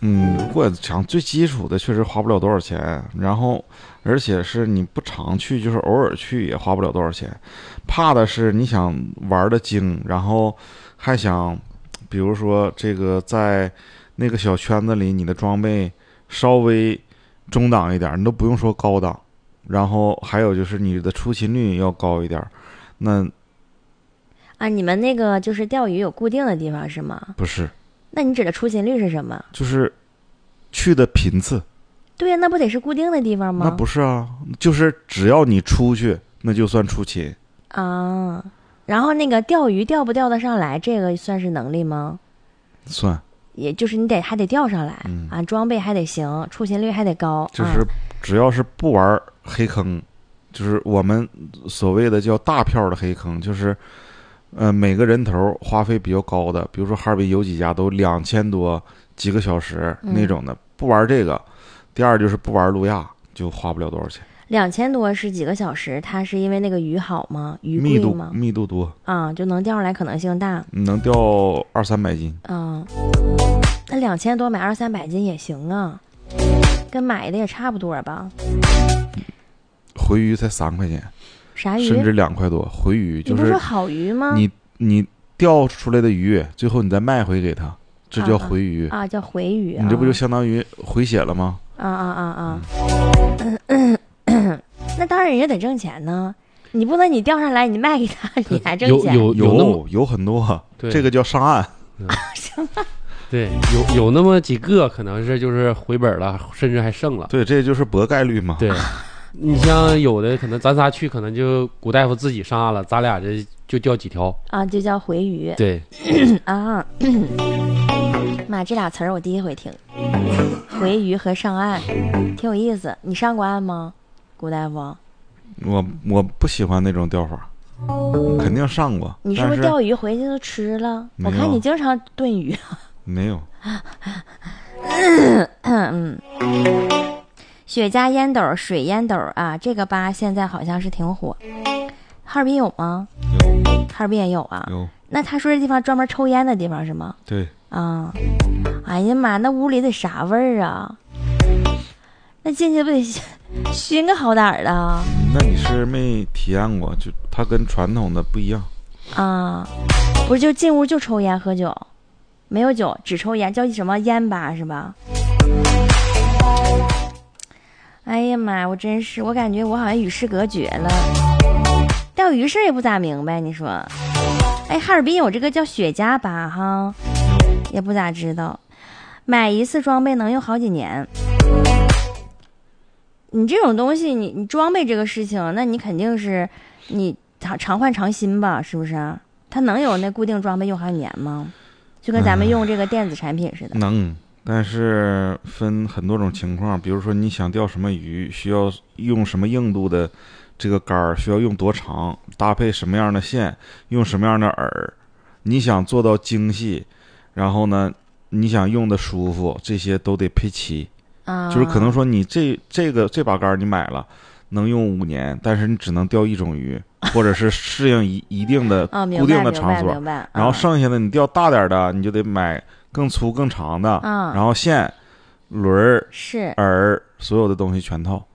如果想最基础的，确实花不了多少钱。然后，而且是你不常去，就是偶尔去也花不了多少钱。怕的是你想玩的精，然后还想，比如说这个在那个小圈子里，你的装备稍微中档一点，你都不用说高档。然后还有就是你的出勤率要高一点。那啊，你们那个就是钓鱼有固定的地方是吗？ 不是。 那你指的出勤率是什么？ 就是去的频次。 对呀，那不得是固定的地方吗？ 那不是啊，就是只要你出去，那就算出勤啊。然后那个钓鱼钓不钓得上来，这个算是能力吗？ 算。 也就是你还得钓上来、啊，装备还得行，出勤率还得高。 就是只要是不玩黑坑，就是我们所谓的叫大票的黑坑，就是每个人头花费比较高的，比如说哈尔滨有几家都2000多几个小时那种的，不玩这个。第二就是不玩路亚，就花不了多少钱。 2000多是几个小时？它是因为那个鱼好吗？鱼贵吗？ 密度多啊，就能钓上来可能性大。 能钓200-300斤。 那2000多买200-300斤也行啊，跟买的也差不多吧。 回鱼才3块钱。 啥鱼？ 甚至2块多。回鱼就是你不是说好鱼吗？ 你钓出来的鱼，最后你再卖回给他，这叫回鱼啊，叫回鱼。 你这不就相当于回血了吗？ 那当然人家得挣钱呢，你不能你钓上来你卖给他你还挣钱。 有很多，这个叫上岸。 上岸。 对，有那么几个可能是就是回本了，甚至还剩了。 对，这就是博概率嘛。 对，你像有的可能咱仨去，可能就古大夫自己上岸了，咱俩这就钓几条啊，就叫回鱼。 对啊，妈，这俩词儿我第一回听，回鱼和上岸，挺有意思。你上过岸吗，古大夫？ 我不喜欢那种钓法。肯定上过。 你是不是钓鱼回去都吃了？我看你经常炖鱼。 没有。 雪茄烟斗、水烟斗啊，这个吧现在好像是挺火。哈尔滨有吗？ 有。 哈尔滨也有啊。 有。 那他说这地方专门抽烟的地方是吗？ 对。 啊，哎呀妈，那屋里得啥味儿啊？那进去不得熏个好歹的？ 那你是没体验过，就它跟传统的不一样啊。不是就进屋就抽烟喝酒，没有酒只抽烟，叫什么烟吧是吧？哎呀妈，我真是，我感觉我好像与世隔绝了，钓鱼事也不咋明白。你说，哎，哈尔滨有这个叫雪茄吧哈，也不咋知道，买一次装备能用好几年。你这种东西，你装备这个事情，那你肯定是你常换常新吧，是不是？它能有那固定装备用好几年吗？就跟咱们用这个电子产品似的。 能，但是分很多种情况，比如说你想钓什么鱼，需要用什么硬度的这个竿，需要用多长，搭配什么样的线，用什么样的饵，你想做到精细，然后呢，你想用的舒服，这些都得配齐。就是可能说你这把竿你买了能用5年，但是你只能钓一种鱼，或者是适应一定的固定的场所，然后剩下的你钓大点的，你就得买更粗更长的，然后线、轮、饵，所有的东西全套。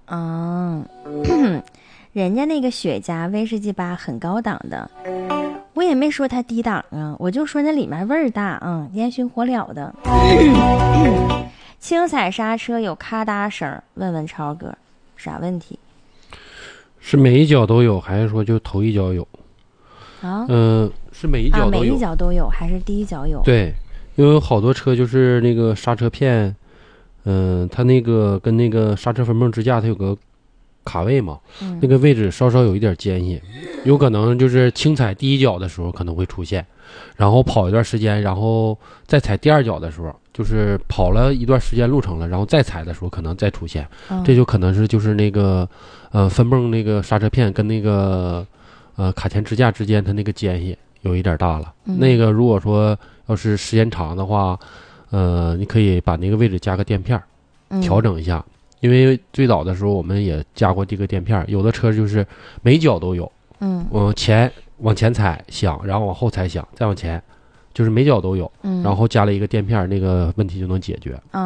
人家那个雪茄威士忌吧很高档的，我也没说它低档啊，我就说那里面味儿大，烟熏火燎的。轻踩刹车有咔嗒声，问问超哥啥问题？ 是每一脚都有，还是说就头一脚有？是每一脚都有。每一脚都有，还是第一脚有？ 对，因为有好多车就是那个刹车片，它那个跟那个刹车分泵支架它有个卡位嘛，那个位置稍稍有一点间隙，有可能就是轻踩第一脚的时候可能会出现，然后跑一段时间，然后再踩第二脚的时候，就是跑了一段时间路程了，然后再踩的时候可能再出现，这就可能是就是那个分泵那个刹车片跟那个卡钳支架之间它那个间隙有一点大了，那个如果说要是时间长的话，你可以把那个位置加个垫片调整一下。因为最早的时候我们也加过这个垫片，有的车就是每脚都有，往前踩响，然后往后踩响，再往前，就是每脚都有，然后加了一个垫片，那个问题就能解决。